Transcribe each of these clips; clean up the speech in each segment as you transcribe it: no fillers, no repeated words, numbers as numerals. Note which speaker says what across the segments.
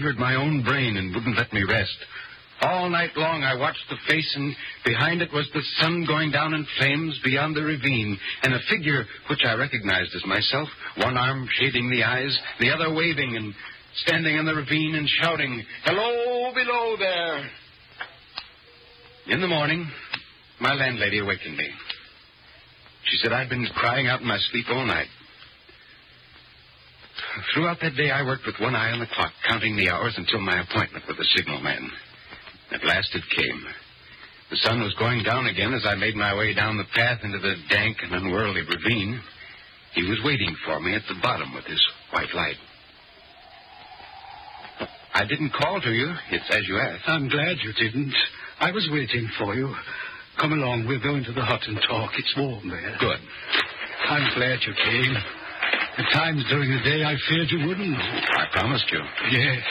Speaker 1: fevered my own brain and wouldn't let me rest. All night long I watched the face, and behind it was the sun going down in flames beyond the ravine, and a figure which I recognized as myself, one arm shading the eyes, the other waving and standing in the ravine and shouting, "Hello, below there!" In the morning, my landlady awakened me. She said I'd been crying out in my sleep all night. Throughout that day, I worked with one eye on the clock, counting the hours until my appointment with the signalman. At last it came. The sun was going down again as I made my way down the path into the dank and unworldly ravine. He was waiting for me at the bottom with his white light. I didn't call to you. It's as you asked.
Speaker 2: I'm glad you didn't. I was waiting for you. Come along. We'll go into the hut and talk. It's warm there.
Speaker 1: Good.
Speaker 2: I'm glad you came. At times during the day, I feared you wouldn't.
Speaker 1: I promised you.
Speaker 2: Yes.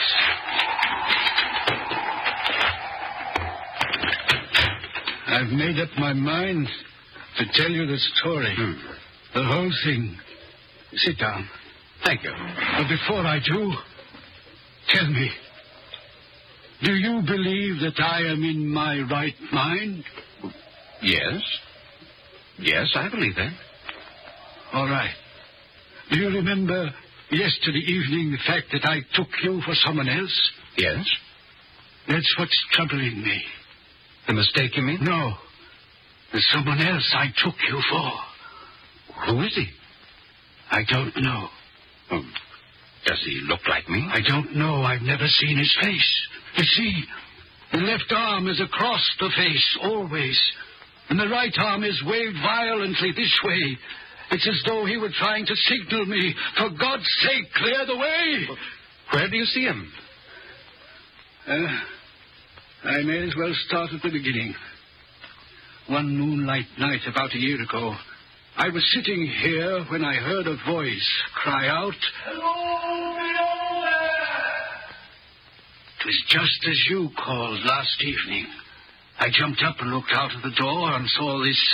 Speaker 2: I've made up my mind to tell you the story. The whole thing. Sit down.
Speaker 1: Thank you.
Speaker 2: But before I do, tell me, do you believe that I am in my right mind?
Speaker 1: Yes. Yes, I believe that.
Speaker 2: All right. Do you remember yesterday evening the fact that I took you for someone else?
Speaker 1: Yes.
Speaker 2: That's what's troubling me.
Speaker 1: The mistake, you mean?
Speaker 2: No. There's someone else I took you for.
Speaker 1: Who is he?
Speaker 2: I don't know.
Speaker 1: Does he look like me?
Speaker 2: I don't know. I've never seen his face. You see, the left arm is across the face, always. And the right arm is waved violently this way. It's as though he were trying to signal me, for God's sake, clear the way.
Speaker 1: Where do you see him?
Speaker 2: I may as well start at the beginning. One moonlight night about a year ago, I was sitting here when I heard a voice cry out, "Hello, below there!" It was just as you called last evening. I jumped up and looked out of the door and saw this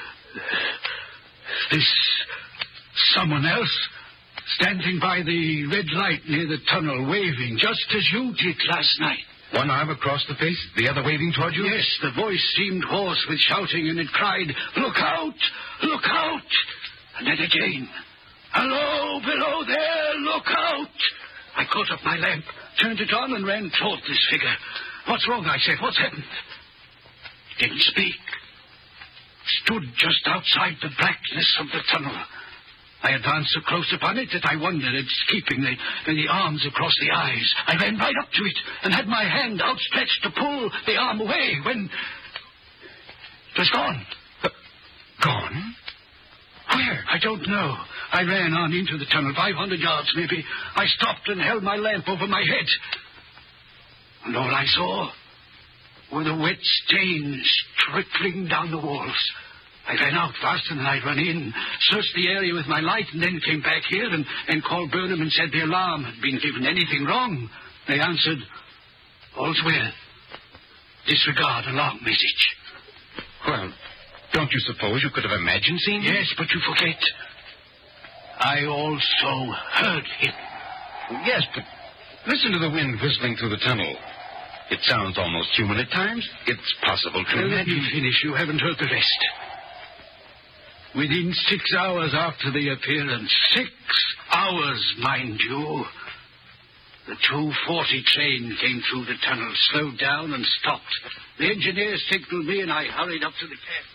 Speaker 2: someone else standing by the red light near the tunnel, waving, just as you did last night.
Speaker 1: One arm across the face, the other waving toward you?
Speaker 2: Yes, the voice seemed hoarse with shouting, and it cried, "Look out! Look out!" And then again, "Hello, below there! Look out!" I caught up my lamp, turned it on, and ran toward this figure. "What's wrong?" I said. "What's happened?" It didn't speak. Stood just outside the blackness of the tunnel. I advanced so close upon it that I wondered at its keeping the arms across the eyes. I ran right up to it and had my hand outstretched to pull the arm away when it was gone.
Speaker 1: Gone? Where?
Speaker 2: I don't know. I ran on into the tunnel, 500 yards maybe. I stopped and held my lamp over my head. And all I saw were the wet stains trickling down the walls. I ran out faster than I'd run in, searched the area with my light, and then came back here and called Burnham and said the alarm had been given. Anything wrong? They answered, "All's well. Disregard alarm message."
Speaker 1: Well, don't you suppose you could have imagined seeing him?
Speaker 2: Yes, but you forget. I also heard him.
Speaker 1: Yes, but listen to the wind whistling through the tunnel. It sounds almost human at times. It's possible to
Speaker 2: Let
Speaker 1: imagine.
Speaker 2: me finish. You haven't heard the rest. Within 6 hours after the appearance, 6 hours, mind you, the 2:40 train came through the tunnel, slowed down and stopped. The engineer signaled me and I hurried up to the cab.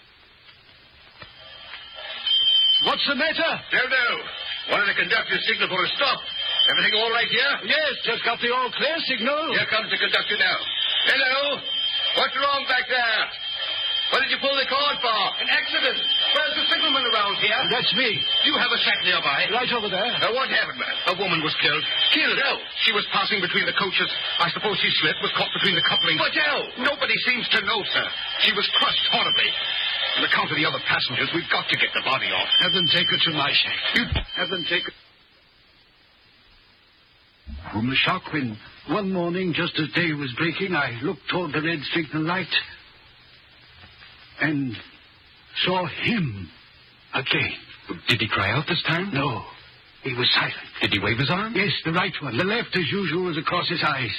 Speaker 2: What's the matter?
Speaker 3: No. One of the conductors signaled for a stop. Everything all right here?
Speaker 2: Yes, just got the all clear signal.
Speaker 3: Here comes the conductor now. Hello? What's wrong back there? What did you pull the cord for? An accident. Where's the signalman around here?
Speaker 2: That's me.
Speaker 3: Do you have a shack nearby?
Speaker 2: Right over there.
Speaker 3: What happened, man? A woman was killed. Killed? No. She was passing between the coaches. I suppose she slipped, was caught between the couplings. But no. Nobody seems to know, sir. She was crushed horribly. On account of the other passengers, we've got to get the body off.
Speaker 2: Have them take her to my shack.
Speaker 3: You
Speaker 2: Have them take her. From the shock when one morning, just as day was breaking, I looked toward the red signal light and saw him again.
Speaker 1: Did he cry out this time?
Speaker 2: No, he was silent.
Speaker 1: Did he wave his arm?
Speaker 2: Yes, the right one. The left, as usual, was across his eyes.